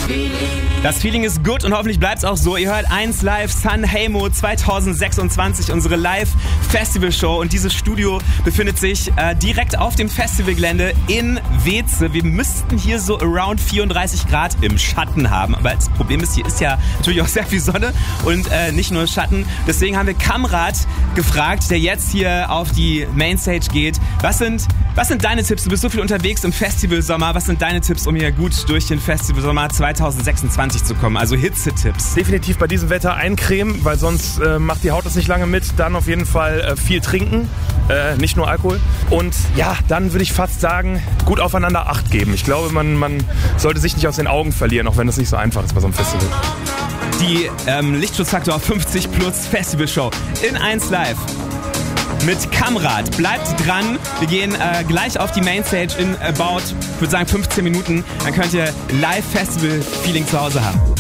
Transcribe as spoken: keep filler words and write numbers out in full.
Das Feeling ist gut und hoffentlich bleibt es auch so. Ihr hört eins Live Sanremo zwanzig sechsundzwanzig, unsere Live-Festival-Show. Und dieses Studio befindet sich äh, direkt auf dem Festivalgelände in Weeze. Wir müssten hier so around vierunddreißig Grad im Schatten haben. Aber das Problem ist, hier ist ja natürlich auch sehr viel Sonne und äh, nicht nur Schatten. Deswegen haben wir Kamrat gefragt, der jetzt hier auf die Mainstage geht. Was sind, was sind deine Tipps? Du bist so viel unterwegs im Festivalsommer. Was sind deine Tipps, um hier gut durch den Festivalsommer zwanzig sechsundzwanzig zu kommen? Also Hitze-Tipps. Definitiv bei diesem Wetter eincremen, weil sonst äh, macht die Haut das nicht lange mit. Dann auf jeden Fall äh, viel trinken, äh, nicht nur Alkohol. Und ja, dann würde ich fast sagen, gut aufeinander Acht geben. Ich glaube, man, man sollte sich nicht aus den Augen verlieren, auch wenn das nicht so einfach ist bei so einem Festival. Die ähm, Lichtschutzfaktor fünfzig plus Festivalshow in eins Live mit Kamrat. Bleibt dran. Wir gehen äh, gleich auf die Mainstage in about, ich würde sagen, fünfzehn Minuten. Dann könnt ihr Live-Festival-Feeling zu Hause haben.